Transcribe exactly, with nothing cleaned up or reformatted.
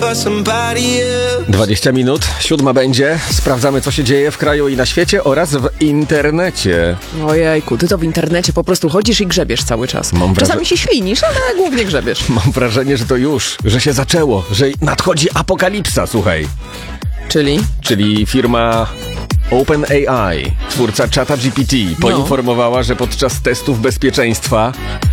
dwadzieścia minut, siódma będzie. Sprawdzamy, co się dzieje w kraju i na świecie oraz w internecie. Ojejku, ty to w internecie po prostu chodzisz i grzebiesz cały czas. Mam wrażenie... Czasami się ślinisz, ale głównie grzebiesz. Mam wrażenie, że to już, że się zaczęło, że nadchodzi apokalipsa, słuchaj. Czyli? Czyli firma OpenAI, twórca czata G P T, poinformowała, że podczas testów bezpieczeństwa